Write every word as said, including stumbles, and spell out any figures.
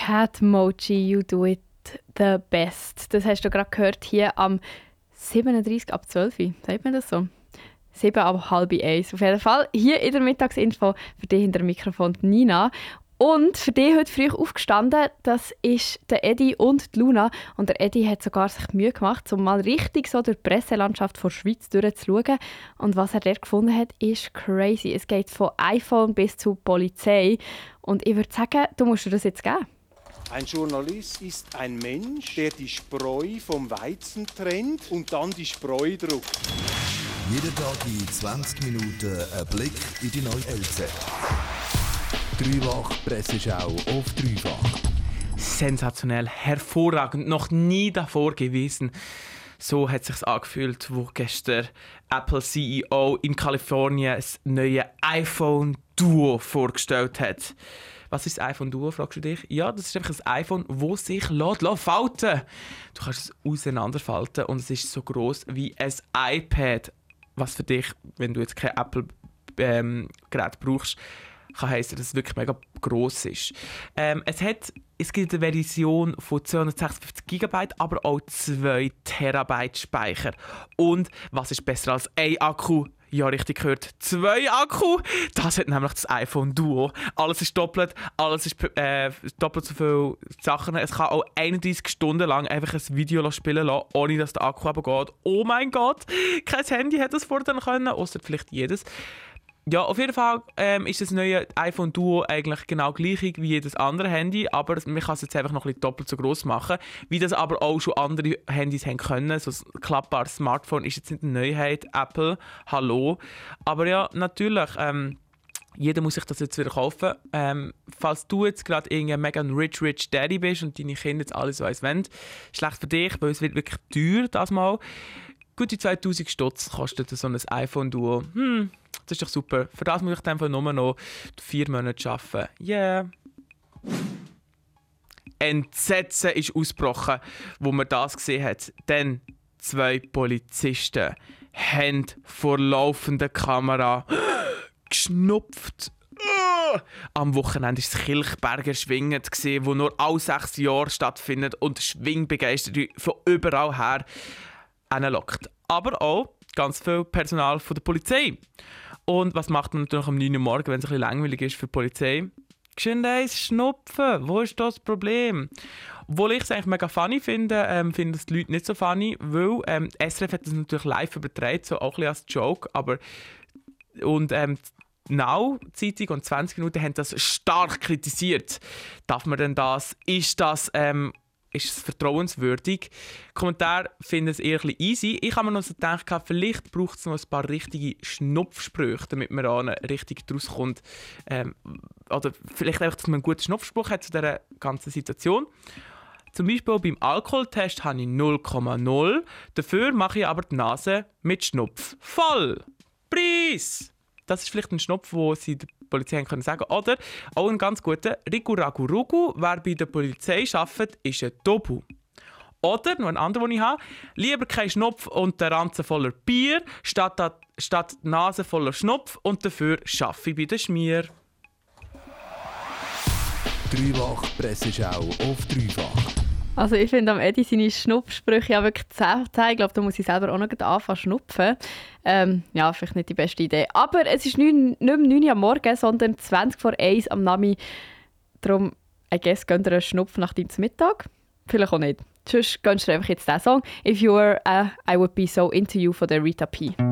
Cat Mochi, you do it the best. Das hast du gerade gehört hier am siebenunddreißig ab zwölf. Sagt man das so? sieben ab halb eins. Auf jeden Fall hier in der Mittagsinfo für dich hinter dem Mikrofon Nina. Und für dich heute früh aufgestanden, das ist der Edi und die Luna. Und der Edi hat sogar sich Mühe gemacht, um mal richtig so durch die Presselandschaft der Schweiz durchzuschauen. Und was er dort gefunden hat, ist crazy. Es geht von iPhone bis zu Polizei. Und ich würde sagen, du musst dir das jetzt geben. Ein Journalist ist ein Mensch, der die Spreu vom Weizen trennt und dann die Spreu druckt. Jeden Tag in zwanzig Minuten ein Blick in die neue L Z. Dreifach Presseschau auf Dreifach. Sensationell, hervorragend, noch nie davor gewesen. So hat es sich angefühlt, wo gestern Apple C E O in Kalifornien das neue iPhone Duo vorgestellt hat. Was ist das iPhone Duo, fragst du dich? Ja, das ist einfach ein iPhone, das sich lässt, lässt falten. Du kannst es auseinanderfalten und es ist so gross wie ein iPad. Was für dich, wenn du jetzt kein Apple-Gerät ähm, brauchst, kann heissen, dass es wirklich mega gross ist. Ähm, es, hat, es gibt eine Version von zweihundertsechsundfünfzig Gigabyte, aber auch zwei Terabyte Speicher. Und was ist besser als ein Akku? Ja, richtig gehört. Zwei Akku! Das hat nämlich das iPhone Duo. Alles ist doppelt, alles ist äh, doppelt so viele Sachen. Es kann auch einunddreißig Stunden lang einfach ein Video spielen lassen, ohne dass der Akku abgeht. Oh mein Gott! Kein Handy hätte das vorher können, außer vielleicht jedes. Ja, auf jeden Fall ähm, ist das neue iPhone Duo eigentlich genau gleich wie jedes andere Handy, aber man kann es jetzt einfach noch ein bisschen doppelt so gross machen, wie das aber auch schon andere Handys haben können. So ein klappbares Smartphone ist jetzt nicht eine Neuheit, Apple, hallo. Aber ja, natürlich, ähm, jeder muss sich das jetzt wieder kaufen. Ähm, falls du jetzt gerade irgendein mega rich, rich Daddy bist und deine Kinder jetzt alles so eins wollen, schlecht für dich, weil es wird wirklich teuer, das mal. Gute zweitausend Stutz kostet so ein iPhone Duo. Hm, das ist doch super. Für das muss ich dann nur noch vier Monate arbeiten. Yeah. Entsetzen ist ausgebrochen, wo man das gesehen hat. Denn zwei Polizisten haben vor laufender Kamera geschnupft. Am Wochenende war das Kilchberger Schwingen, das nur alle sechs Jahre stattfindet und Schwingbegeisterte von überall her hinlockt. Aber auch ganz viel Personal von der Polizei. Und was macht man natürlich am neun Uhr morgens, wenn es ein bisschen langweilig ist für die Polizei? Geschwind eins schnupfen. Wo ist das Problem? Obwohl ich es eigentlich mega funny finde, ähm, finden es die Leute nicht so funny, weil ähm, S R F hat das natürlich live übertragen, so auch ein bisschen als Joke. Aber und ähm, Now, Zeitung und zwanzig Minuten haben das stark kritisiert. Darf man denn das? Ist das ähm, ist es vertrauenswürdig? Kommentar finden es eher ein bisschen easy. Ich habe mir noch so gedacht, vielleicht braucht es noch ein paar richtige Schnupfsprüche, damit man auch richtig draus kommt. Ähm, oder vielleicht einfach, dass man einen guten Schnupfspruch hat zu dieser ganzen Situation. Zum Beispiel beim Alkoholtest habe ich null Komma null. Dafür mache ich aber die Nase mit Schnupf voll. Preis! Das ist vielleicht ein Schnupf, den sie der Polizei können sagen können. Oder auch ein ganz guter Rigu Ragu Rugu. Wer bei der Polizei arbeitet, ist ein Tobu. Oder, noch ein anderer, den ich habe. Lieber kein Schnupf und der Ranzen voller Bier, statt, statt die Nase voller Schnupf und dafür arbeite ich bei der Schmier. Dreifach Presseschau auf Dreifach. Also ich finde am Edi seine Schnupfsprüche ja wirklich zäh. Ich glaube, da muss ich selber auch noch anfangen zu schnupfen. Ähm, ja, vielleicht nicht die beste Idee. Aber es ist nicht, nicht mehr neun Uhr am Morgen, sondern zwanzig vor eins am Nami. Darum, I guess, gönnt ihr einen Schnupf nach deinem Mittag? Vielleicht auch nicht. Sonst gönnst du einfach jetzt diesen Song. If you were, uh, I would be so into you von der Rita P.